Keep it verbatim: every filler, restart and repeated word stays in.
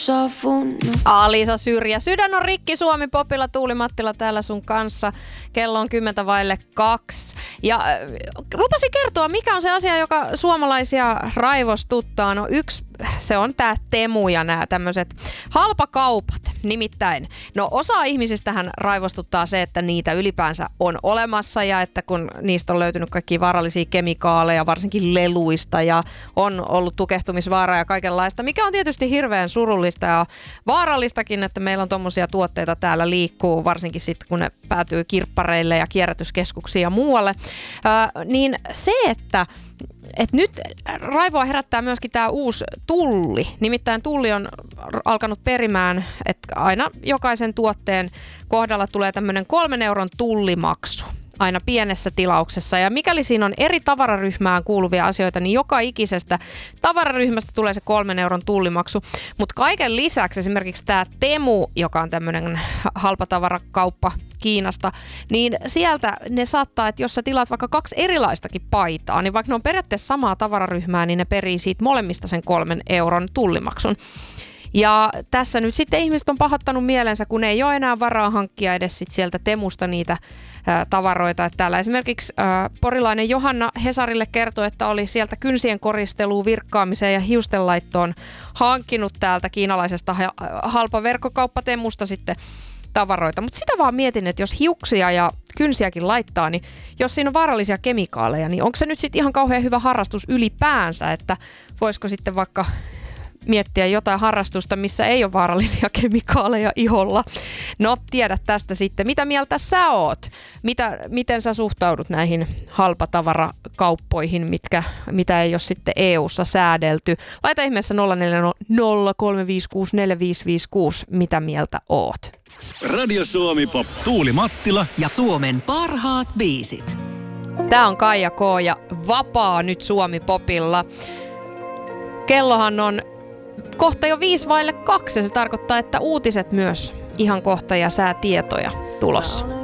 Alisa Syrjä. Sydän on rikki Suomi Popilla. Tuuli Mattila täällä sun kanssa. Kello on kymmentä vaille kaksi. Ja äh, lupasin kertoa, mikä on se asia, joka suomalaisia raivostuttaa. No yksi, se on tää Temu ja nämä tämmöiset halpakaupat. Nimittäin, no osa ihmisistähän raivostuttaa se, että niitä ylipäänsä on olemassa ja että kun niistä on löytynyt kaikkia vaarallisia kemikaaleja, varsinkin leluista ja on ollut tukehtumisvaaraa ja kaikenlaista, mikä on tietysti hirveän surullista ja vaarallistakin, että meillä on tommosia tuotteita täällä liikkuu, varsinkin sitten kun ne päätyy kirppareille ja kierrätyskeskuksiin ja muualle, äh, niin se, että Et nyt raivoa herättää myöskin tämä uusi tulli. Nimittäin tulli on alkanut perimään, että aina jokaisen tuotteen kohdalla tulee tämmöinen kolmen euron tullimaksu aina pienessä tilauksessa. Ja mikäli siinä on eri tavararyhmään kuuluvia asioita, niin joka ikisestä tavararyhmästä tulee se kolmen euron tullimaksu. Mutta kaiken lisäksi esimerkiksi tämä Temu, joka on tämmöinen halpatavarakauppa Kiinasta, niin sieltä ne saattaa, että jos sä tilaat vaikka kaksi erilaistakin paitaa, niin vaikka ne on periaatteessa samaa tavararyhmää, niin ne perii siitä molemmista sen kolmen euron tullimaksun. Ja tässä nyt sitten ihmiset on pahoittanut mielensä, kun ei ole enää varaa hankkia edes sit sieltä Temusta niitä ää, tavaroita. Et täällä esimerkiksi ää, porilainen Johanna Hesarille kertoi, että oli sieltä kynsien koristeluun, virkkaamiseen ja hiustenlaittoon hankkinut täältä kiinalaisesta ha- halpaverkkokauppa Temusta sitten tavaroita. Mutta sitä vaan mietin, että jos hiuksia ja kynsiäkin laittaa, niin jos siinä on vaarallisia kemikaaleja, niin onko se nyt sitten ihan kauhean hyvä harrastus ylipäänsä, että voisiko sitten vaikka miettiä jotain harrastusta, missä ei ole vaarallisia kemikaaleja iholla. No, tiedät tästä sitten. Mitä mieltä sä oot? Mitä, miten sä suhtaudut näihin halpatavarakauppoihin, mitkä, mitä ei ole sitten E U:ssa säädelty? Laita ihmeessä nolla neljä nolla kolme viisi kuusi neljä viisi viisi kuusi. Mitä mieltä oot? Radio Suomi Pop. Tuuli Mattila ja Suomen parhaat biisit. Tää on Kaija K. ja Vapaa nyt Suomi Popilla. Kellohan on kohta jo viisi vaille kaksi ja se tarkoittaa, että uutiset myös ihan kohta ja säätietoja tulossa.